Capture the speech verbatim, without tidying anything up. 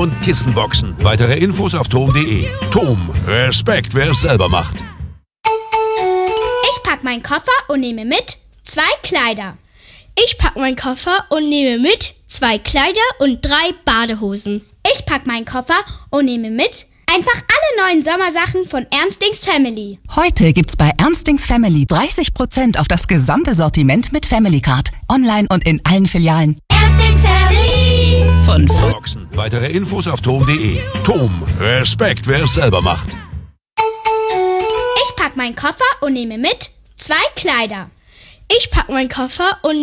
und Kissenboxen. Weitere Infos auf tom punkt de. Tom, Respekt, wer es selber macht. Ich pack meinen Koffer und nehme mit zwei Kleider. Ich pack meinen Koffer und nehme mit zwei Kleider und drei Badehosen. Ich pack meinen Koffer und nehme mit einfach alle neuen Sommersachen von Ernstings Family. Heute gibt's bei Ernstings Family dreißig Prozent auf das gesamte Sortiment mit Family Card. Online und in allen Filialen. Ernstings Family. Von Boxen. Weitere Infos auf tom punkt de. Tom, Respekt, wer es selber macht. Ich pack meinen Koffer und nehme mit zwei Kleider. Ich pack meinen Koffer und